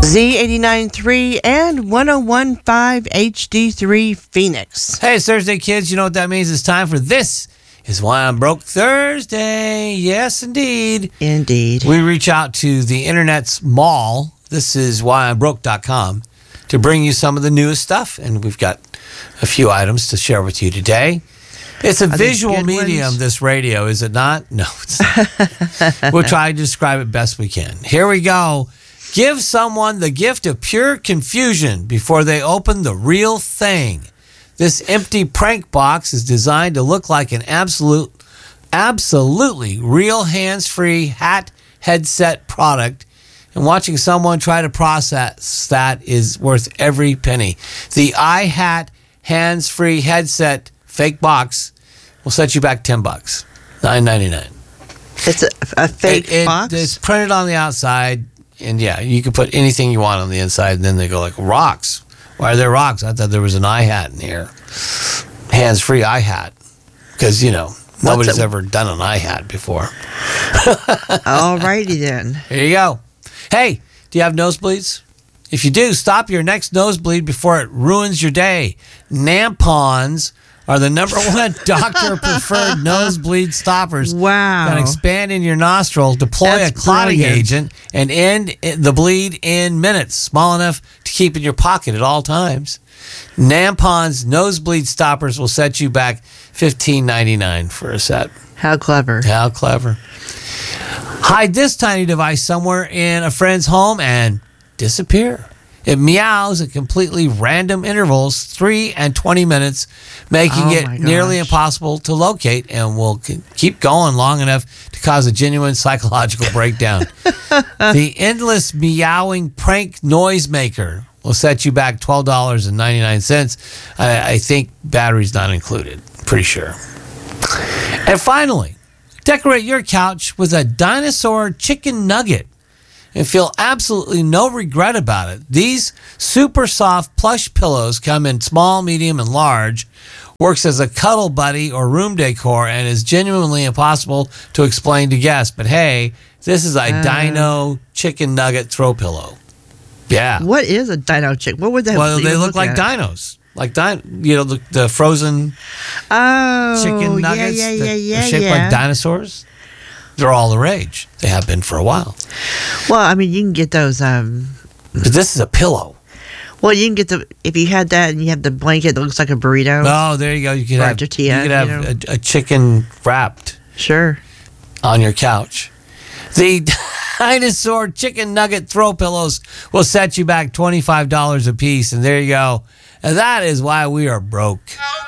Z89.3 and 101.5 HD3 Phoenix. Hey, it's Thursday, kids. You know what that means? It's time for This Is Why I'm Broke Thursday. Yes, indeed. Indeed. We reach out to the internet's mall, thisiswhyimbroke.com, to bring you some of the newest stuff. And we've got a few items to share with you today. It's a visual medium, this radio, is it not? No, it's not. We'll try to describe it best we can. Here we go. Give someone the gift of pure confusion before they open the real thing. This empty prank box is designed to look like an absolutely real hands-free hat headset product. And watching someone try to process that is worth every penny. The iHat hands-free headset fake box will set you back $10, $9.99. It's a fake box? It's printed on the outside. And yeah, you can put anything you want on the inside, and then they go like, rocks. Why are there rocks? I thought there was an iHat in here. Hands-free iHat. Because, you know, nobody's ever done an iHat before. All righty then. Here you go. Hey, do you have nosebleeds? If you do, stop your next nosebleed before it ruins your day. Nampons are the number one doctor-preferred nosebleed stoppers. Wow. That expand in your nostril, deploy a clotting agent, and end the bleed in minutes, small enough to keep in your pocket at all times. Nampon's nosebleed stoppers will set you back $15.99 for a set. How clever. How clever. Hide this tiny device somewhere in a friend's home and disappear. It meows at completely random intervals, 3 and 20 minutes, making it nearly impossible to locate, and will keep going long enough to cause a genuine psychological breakdown. The endless meowing prank noisemaker will set you back $12.99. I think batteries not included. Pretty sure. And finally, decorate your couch with a dinosaur chicken nugget and feel absolutely no regret about it. These super soft plush pillows come in small, medium, and large, works as a cuddle buddy or room decor, and is genuinely impossible to explain to guests. But hey, this is a dino chicken nugget throw pillow. Yeah. What is a dino chicken? What would that? Well, they look like dinos. Like the frozen chicken nuggets. Yeah. Shaped like dinosaurs. They're all the rage. They have been for a while. Well, I mean, you can get those. But this is a pillow. Well, you can get if you had that and you have the blanket that looks like a burrito. Oh, there you go. You could have a chicken wrapped. Sure. On your couch. The dinosaur chicken nugget throw pillows will set you back $25 a piece. And there you go. And that is why we are broke.